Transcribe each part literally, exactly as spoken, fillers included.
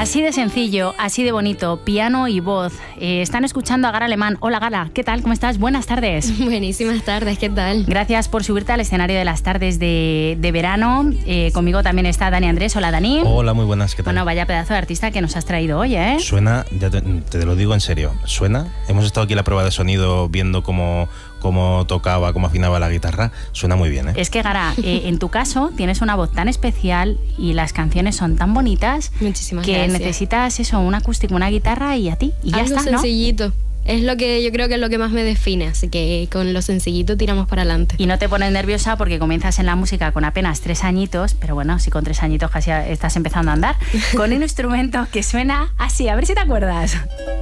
Así de sencillo, así de bonito, piano y voz. Eh, están escuchando a Gara Alemán. Hola Gara, ¿qué tal? ¿Cómo estás? Buenas tardes. Buenísimas tardes, ¿qué tal? Gracias por subirte al escenario de las tardes de, de verano. Eh, conmigo también está Dani Andrés. Hola Dani. Hola, muy buenas, ¿qué tal? Bueno, vaya pedazo de artista que nos has traído hoy, ¿eh? Suena, ya te, te lo digo en serio, suena. Hemos estado aquí en la prueba de sonido viendo cómo, cómo tocaba, cómo afinaba la guitarra. Suena muy bien, ¿eh? Es que Gara, eh, en tu caso tienes una voz tan especial y las canciones son tan bonitas. Muchísimas que gracias. necesitas eso, un acústico, una guitarra y a ti. Y ya Algo está, ¿no? sencillito. Es lo que yo creo que es lo que más me define, así que con lo sencillito tiramos para adelante. Y no te pones nerviosa porque comienzas en la música con apenas tres añitos, pero bueno, si con tres añitos casi estás empezando a andar, con un instrumento que suena así, a ver si te acuerdas.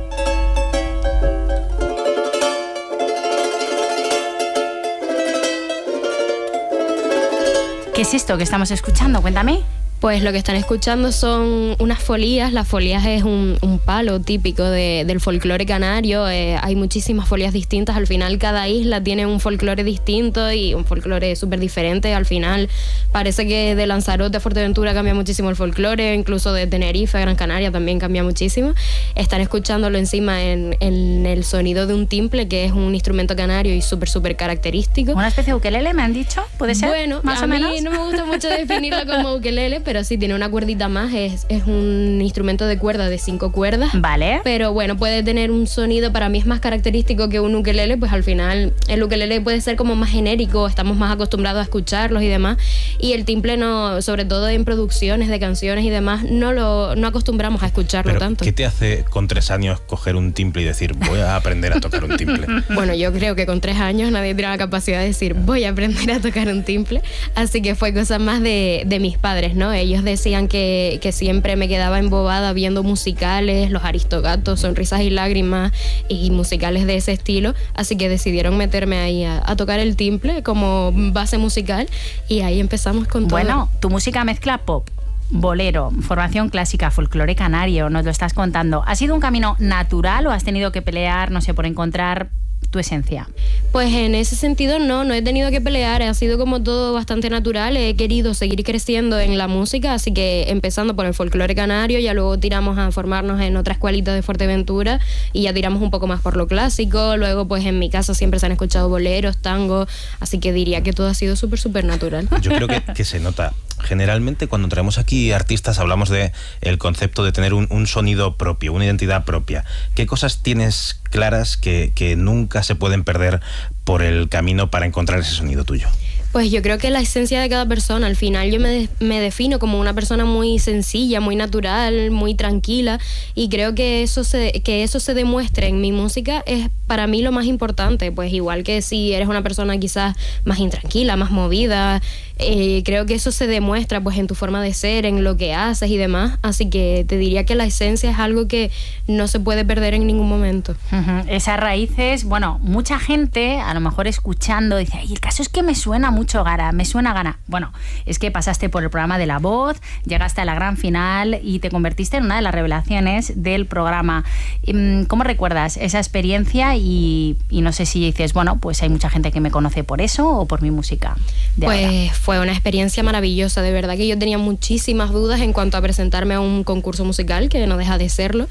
¿Qué es esto que estamos escuchando? Cuéntame. Pues lo que están escuchando son unas folías. Las folías es un, un palo típico de, del folclore canario. Eh, hay muchísimas folías distintas. Al final cada isla tiene un folclore distinto y un folclore súper diferente. Al final parece que de Lanzarote a Fuerteventura cambia muchísimo el folclore, incluso de Tenerife a Gran Canaria también cambia muchísimo. Están escuchándolo encima en, en el sonido de un timple, que es un instrumento canario y súper, súper característico. ¿Una especie de ukelele, me han dicho? ¿Puede ser? Bueno, más a o mí menos. no me gusta mucho definirlo como ukelele, pero sí tiene una cuerdita más. Es, es un instrumento de cuerda de cinco cuerdas. Vale. Pero bueno, puede tener un sonido, para mí es más característico que un ukelele, pues al final el ukelele puede ser como más genérico, estamos más acostumbrados a escucharlos y demás, y el timple no, sobre todo en producciones de canciones y demás, no lo no acostumbramos a escucharlo Pero, tanto. ¿qué te hace con tres años coger un timple y decir, voy a aprender a tocar un timple? Bueno, yo creo que con tres años nadie tiene la capacidad de decir, voy a aprender a tocar un timple, así que fue cosa más de, de mis padres, ¿no? Ellos decían que, que siempre me quedaba embobada viendo musicales, Los Aristogatos, Sonrisas y Lágrimas y musicales de ese estilo, así que decidieron meterme ahí a, a tocar el timple como base musical y ahí empezamos con todo. Bueno, tu música mezcla pop, bolero, formación clásica, folclore canario, nos lo estás contando. ¿Ha sido un camino natural o has tenido que pelear, no sé, por encontrar tu esencia? Pues en ese sentido no, no he tenido que pelear, ha sido como todo bastante natural, he querido seguir creciendo en la música, así que empezando por el folclore canario, ya luego tiramos a formarnos en otra escuelita de Fuerteventura y ya tiramos un poco más por lo clásico, luego pues en mi casa siempre se han escuchado boleros, tangos, así que diría que todo ha sido súper, súper natural. Yo creo que, que se nota. Generalmente cuando traemos aquí artistas hablamos de el concepto de tener un, un sonido propio, una identidad propia. ¿Qué cosas tienes claras que, que nunca se pueden perder por el camino para encontrar ese sonido tuyo? Pues yo creo que la esencia de cada persona, al final yo me, de, me defino como una persona muy sencilla, muy natural, muy tranquila, y creo que eso se, que eso se demuestre en mi música es para mí lo más importante, pues igual que si eres una persona quizás más intranquila, más movida, eh, creo que eso se demuestra pues en tu forma de ser, en lo que haces y demás, así que te diría que la esencia es algo que no se puede perder en ningún momento. Uh-huh. Esas raíces, bueno, mucha gente a lo mejor escuchando dice, ay, el caso es que me suena mucho Gara, me suena Gara. Bueno, es que pasaste por el programa de La Voz, llegaste a la gran final y te convertiste en una de las revelaciones del programa. ¿Cómo recuerdas esa experiencia? Y, y no sé si dices, bueno, pues hay mucha gente que me conoce por eso o por mi música de pues ahora. Fue una experiencia maravillosa, de verdad que yo tenía muchísimas dudas en cuanto a presentarme a un concurso musical, que no deja de serlo,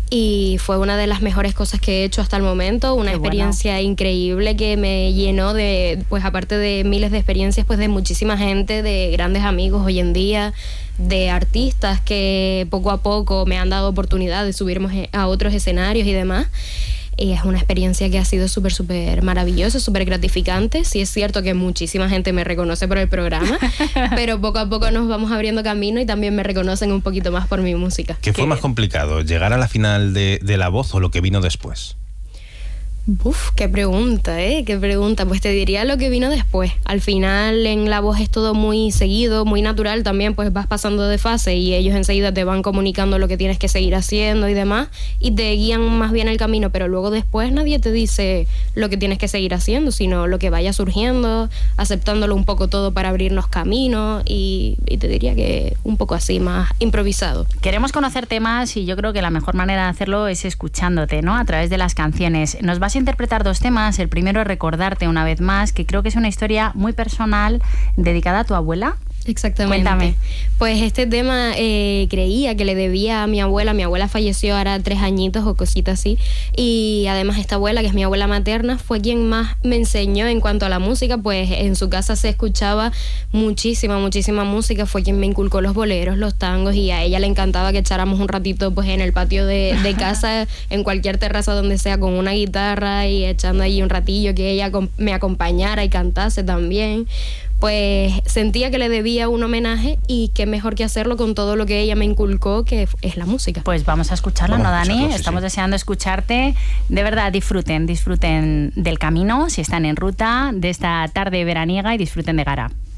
y fue una de las mejores cosas que he hecho hasta el momento, una Qué experiencia bueno. increíble que me llenó de, pues aparte de miles de experiencias, pues de muchísima gente, de grandes amigos hoy en día, de artistas que poco a poco me han dado oportunidad de subirme a otros escenarios y demás. Y es una experiencia que ha sido súper, súper maravillosa, súper gratificante. Sí es cierto que muchísima gente me reconoce por el programa, pero poco a poco nos vamos abriendo camino y también me reconocen un poquito más por mi música. ¿Qué fue más complicado, llegar a la final de, de La Voz o lo que vino después? Uf, qué pregunta, ¿eh? Qué pregunta. Pues te diría lo que vino después. Al final en La Voz es todo muy seguido, muy natural también, pues vas pasando de fase y ellos enseguida te van comunicando lo que tienes que seguir haciendo y demás y te guían más bien el camino, pero luego después nadie te dice lo que tienes que seguir haciendo, sino lo que vaya surgiendo, aceptándolo un poco todo para abrirnos caminos y, y te diría que un poco así, más improvisado. Queremos conocerte más y yo creo que la mejor manera de hacerlo es escuchándote, ¿no? A través de las canciones. Nos vas a interpretar dos temas. El primero es Recordarte una vez más, que creo que es una historia muy personal dedicada a tu abuela. Exactamente. Cuéntame. Pues este tema eh, creía que le debía a mi abuela. Mi abuela falleció ahora tres añitos o cositas así. Y además esta abuela, que es mi abuela materna, fue quien más me enseñó en cuanto a la música. Pues en su casa se escuchaba muchísima, muchísima música. Fue quien me inculcó los boleros, los tangos, y a ella le encantaba que echáramos un ratito pues en el patio de, de casa, en cualquier terraza donde sea, con una guitarra y echando ahí un ratillo, que ella me acompañara y cantase también. Pues sentía que le debía un homenaje, y qué mejor que hacerlo con todo lo que ella me inculcó, que es la música. Pues vamos a escucharla, Vamos ¿no, a Dani? escucharlo, sí, Estamos sí. deseando escucharte. De verdad, disfruten, disfruten del camino, si están en ruta, de esta tarde veraniega, y disfruten de Gara.